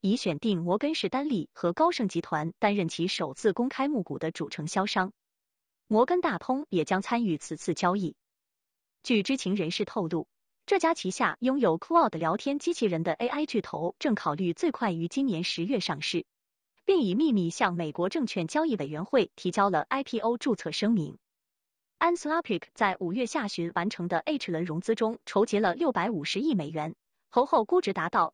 已选定摩根士丹利和高盛集团担任其首次公开募股的主承销商，摩根大通也将参与此次交易。据知情人士透露，这家旗下拥有 Claude 聊天机器人的 AI 巨头正考虑最快于今年10月上市，并已秘密向美国证券交易委员会提交了 IPO 注册声明。Anthropic 在5月下旬完成的 H 轮融资中筹集了650亿美元，投后估值达到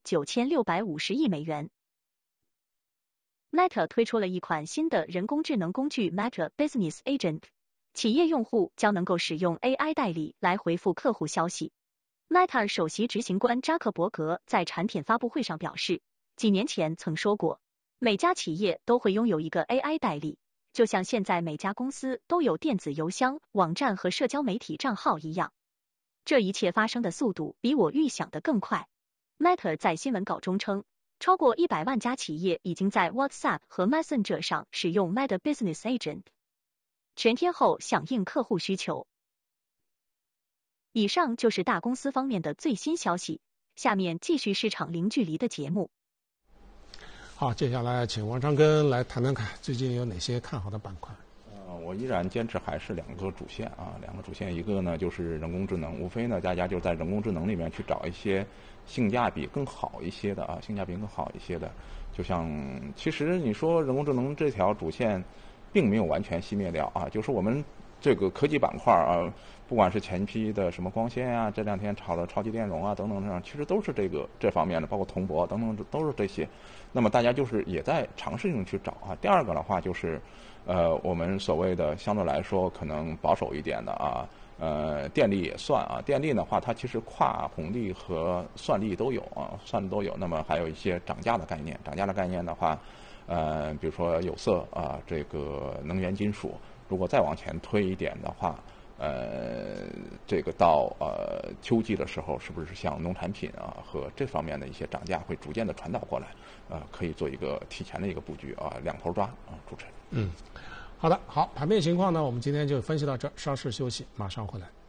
9650亿美元。Meta 推出了一款新的人工智能工具 Meta Business Agent， 企业用户将能够使用 AI 代理来回复客户消息。Meta 首席执行官扎克伯格在产品发布会上表示，几年前曾说过，每家企业都会拥有一个 AI 代理，就像现在每家公司都有电子邮箱、网站和社交媒体账号一样。这一切发生的速度比我预想的更快。Meta 在新闻稿中称，超过100万家企业已经在 WhatsApp 和 Messenger 上使用 Meta Business Agent， 全天候响应客户需求。以上就是大公司方面的最新消息，下面继续市场零距离的节目。 好，接下来请王长根来谈谈看最近有哪些看好的板块。 我依然坚持还是两个主线啊，一个呢就是人工智能，无非呢大家就在人工智能里面去找一些性价比更好一些的，就像其实你说人工智能这条主线并没有完全熄灭掉啊，就是我们这个科技板块啊，不管是前期的什么光纤啊，这2天炒的超级电容啊等等上，其实都是这方面的，包括铜箔等等都是这些。那么大家就是也在尝试性去找啊。第二个的话就是我们所谓的相对来说可能保守一点的啊，电力也算啊。电力的话，它其实跨红利和算力都有啊，算力都有。那么还有一些涨价的概念，的话，比如说有色啊，这个能源金属，如果再往前推一点的话，这个到秋季的时候，是不是像农产品啊和这方面的一些涨价会逐渐的传导过来？可以做一个提前的一个布局啊，两头抓啊，主持人。 好的，好，盘面情况呢，我们今天就分析到这儿，稍事休息，马上回来。